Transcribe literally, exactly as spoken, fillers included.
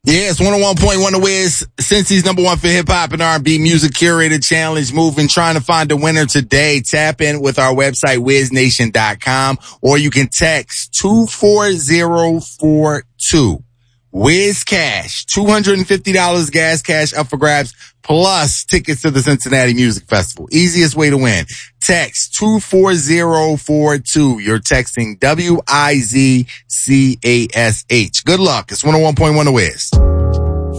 Yeah, it's one oh one point one The Wiz, Cincy's number one for hip-hop and R and B music curated challenge moving, trying to find a winner today. Tap in with our website, wiz nation dot com, or you can text two four zero four two. Wiz Cash, two hundred fifty dollars gas cash up for grabs, plus tickets to the Cincinnati Music Festival. Easiest way to win. Text two four zero four two. You're texting W I Z C A S H. Good luck. It's one oh one point one The Wiz.